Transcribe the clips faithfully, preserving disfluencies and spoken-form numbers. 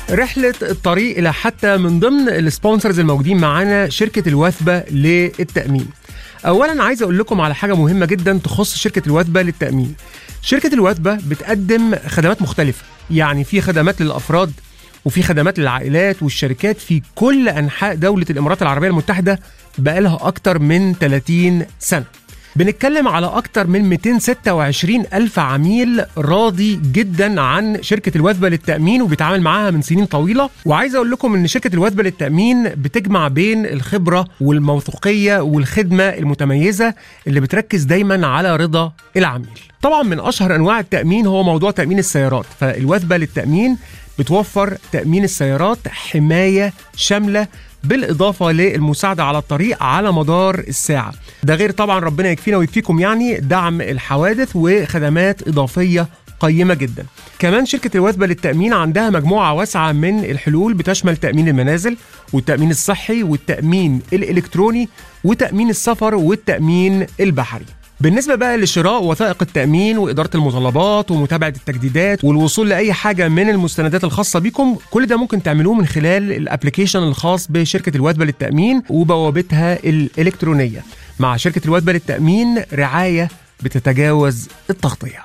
رحلة الطريق إلى حتى من ضمن السبونسرز الموجودين معانا شركة الوثبة للتأمين. أولا عايز أقول لكم على حاجة مهمة جدا تخص شركة الوثبة للتأمين. شركة الوثبة بتقدم خدمات مختلفة، يعني في خدمات للأفراد وفي خدمات للعائلات والشركات في كل أنحاء دولة الإمارات العربية المتحدة بقالها أكتر من ثلاثين سنة. بنتكلم على أكتر من مئتين وستة وعشرين ألف عميل راضي جدا عن شركة الوثبة للتأمين وبيتعامل معاها من سنين طويلة. وعايز أقول لكم إن شركة الوثبة للتأمين بتجمع بين الخبرة والموثوقية والخدمة المتميزة اللي بتركز دايما على رضا العميل. طبعا من أشهر أنواع التأمين هو موضوع تأمين السيارات، فالوثبة للتأمين بتوفر تأمين السيارات حماية شاملة بالإضافة للمساعدة على الطريق على مدار الساعة. ده غير طبعا ربنا يكفينا ويكفيكم يعني دعم الحوادث وخدمات إضافية قيمة جدا. كمان شركة الوثبة للتأمين عندها مجموعة واسعة من الحلول بتشمل تأمين المنازل والتأمين الصحي والتأمين الإلكتروني وتأمين السفر والتأمين البحري. بالنسبة بقى لشراء وثائق التأمين وإدارة المطالبات ومتابعة التجديدات والوصول لأي حاجة من المستندات الخاصة بكم، كل ده ممكن تعملوه من خلال الابليكيشن الخاص بشركة الوثبة للتأمين وبوابتها الإلكترونية. مع شركة الوثبة للتأمين رعاية بتتجاوز التغطية.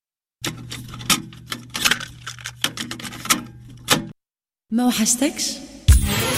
ما وحشتكش؟